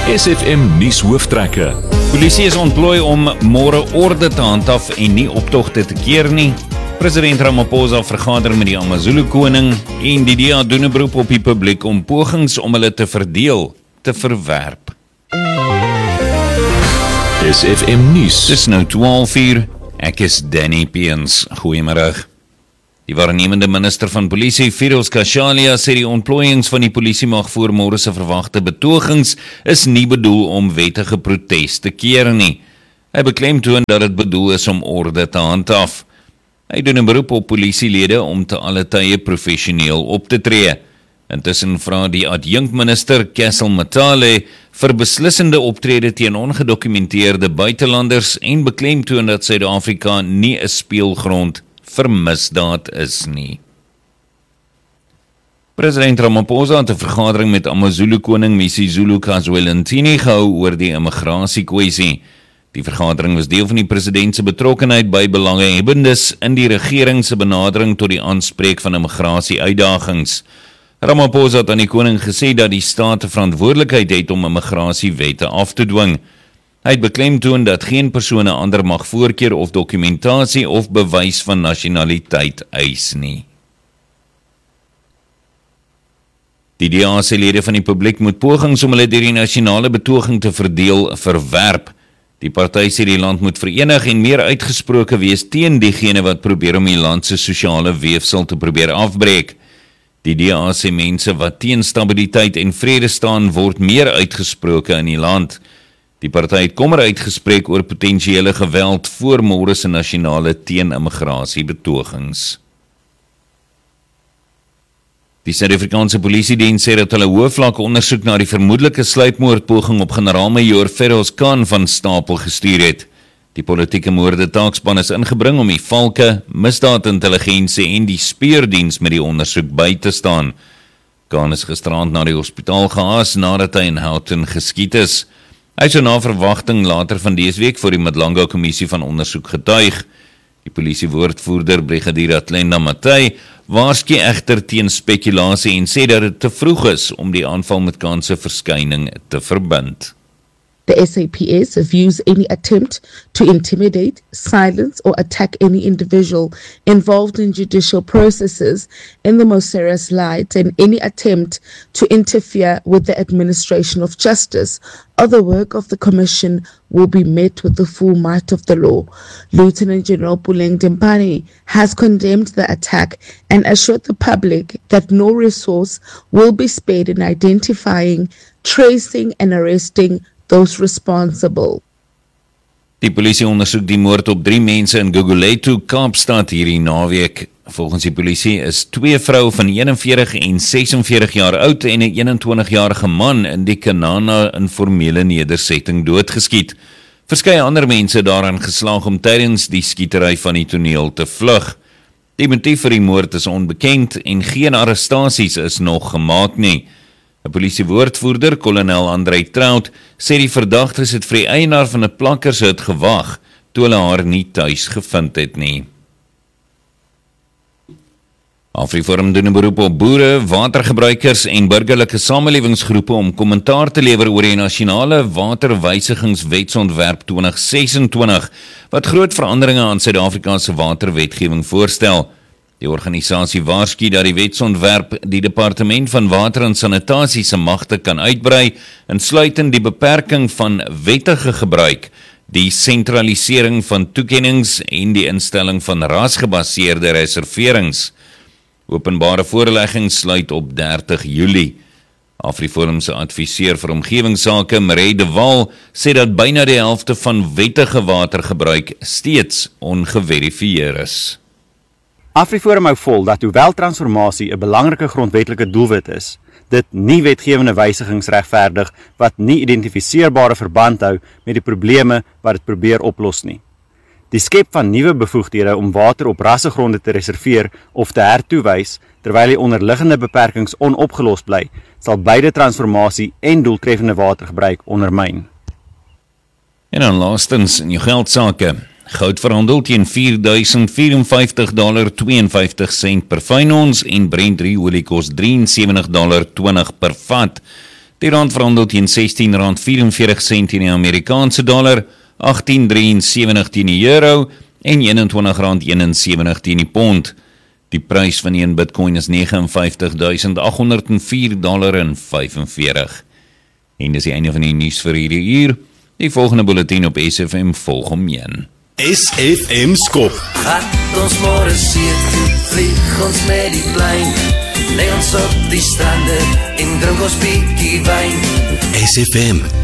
SFM nuus hooftrekke. Polisie is ontplooi om môre orde te handhaaf en nie optogte te keer nie. President Ramaphosa vergader met die AmaZulu koning en die DA doen 'n beroep op die publiek om pogings om hulle te verdeel te verwerp. SFM nuus. Dis nou 12:00. Ek is Danny Peens. Goeiemôre. Die waarnemende minister van polisie, Firoz Khashalia, sê die ontplooiings van die polisie mag voor môre se verwagte betogings is nie bedoel om wettige protes te keer nie. Hy beklemtoon dat dit bedoel is om orde te handhaaf. Hy doen 'n beroep op polisielede om te alle tye professioneel op te tree. Intussen vra die adjunkminister Kessel Matale vir beslissende optrede teen ongedokumenteerde buitelanders en beklemtoon dat Suid-Afrika nie 'n speelgrond vir misdaad is nie. President Ramaphosa het 'n vergadering met AmaZulu koning Misizulu Kazwelonthini gehou oor die immigrasiekwessie. Die vergadering was deel van die president se betrokkenheid by belanghebbendes in die regering se benadering tot die aanspreek van immigrasie-uitdagings. Ramaphosa het aan die koning gesê dat die staat 'n verantwoordelikheid het om immigrasiewette af te dwing. Hy het beklemtoon dat geen persoon 'n ander mag voorkeur of dokumentasie of bewys van nasionaliteit eis nie. Die DA se lede van die publiek moet pogings om hulle deur die nasionale betoging te verdeel verwerp. Die party sê die land moet verenig en meer uitgesproke wees teen diegene wat probeer om die land se sosiale weefsel te probeer afbreek. Die DA sê mense wat teen stabiliteit en vrede staan word meer uitgesproke in die land. Die party het kommer uitgespreek oor potensiële geweld voor môre se nasionale teen-immigrasie-betogings. Die Suid-Afrikaanse Polisiediens sê dat hulle hoëvlak ondersoek na die vermoedelike sluipmoordpoging op generaal-majoor Feroz Khan van stapel gestuur het. Die politieke moorde taakspan is ingebring om die valke, misdaadintelligensie en die speurdiens met die ondersoek by te staan. Khan is gisterand na die hospitaal gehaas nadat hy in Houghton geskiet is. Hy sou na verwagting later van dese week voor die Madlanga Kommissie van ondersoek getuig. Die polisiewoordvoerder Brigadier Atlenda Matthey waarsku egter teen spekulasie en sê dat dit te vroeg is om die aanval met Khan se verskyning te verbind. The SAPS views any attempt to intimidate, silence, or attack any individual involved in judicial processes in the most serious light, and any attempt to interfere with the administration of justice or the work of the Commission will be met with the full might of the law. Lieutenant General Puleng Dempani has condemned the attack and assured the public that no resource will be spared in identifying, tracing, and arresting those responsible. Die polisie ondersoek die moord op 3 mense in Gugulethu, Kaapstad hierdie naweek. Volgens die polisie is 2 vroue van 41 en 46 jaar oud en 'n 21-jarige man in die Kanana informele nedersetting doodgeskiet. Verskeie ander mense daaraan geslaag om tydens die skietery van die toneel te vlug. Die motief vir die moord is onbekend en geen arrestasies is nog gemaak nie. 'n Polisiewoordvoerder, kolonel Andrei Trout, sê die verdagtes het vir die eienaar van 'n plakkershut gewag toe hulle haar nie tuis gevind het nie. AfriForum doen 'n beroep op boere, watergebruikers en burgerlike samelewingsgroepe om kommentaar te lewer oor die nasionale waterwysigingswetsontwerp 2026 wat groot veranderinge aan Suid-Afrika se waterwetgewing voorstel. Die organisasie waarsku dat die wetsontwerp die departement van water en sanitasie se magte kan uitbrei, insluitend die beperking van wettige gebruik, die sentralisering van toekennings en die instelling van rasgebaseerde reserverings. Openbare voorlegging sluit op 30 Julie. AfriForum se adviseur vir omgewingsake, Mireille de Waal, sê dat byna die helfte van wettige watergebruik steeds ongeverifieer is. AfriForum hou vol dat hoewel transformasie 'n belangrike grondwetlike doelwit is, dit nie wetgewende wysigings regverdig wat nie identifiseerbare verband hou met die probleme wat dit probeer oplos nie. Die skep van nuwe bevoegdhede om water op rassegronde te reserveer of te hertoewys, terwyl die onderliggende beperkings onopgelos bly, sal beide transformasie en doeltreffende watergebruik ondermyn. En dan laastens in jou geldsake. Goud verhandel teen $4,054.52 per fyn ons en Brent olie kos $73.20 per vat. Die rand verhandel teen R16.44 teen die Amerikaanse dollar, 18.73 teen die euro en R21.71 teen die pond. Die prys van een Bitcoin is $59.804.45. En dis die einde van die nuus vir hierdie uur. Die volgende bulletin op SFM volg hom een. SFM skop. Gat ons môre see toe, vlieg ons met die plein. Lê ons op die strande en drink ons bietjie wyn. SFM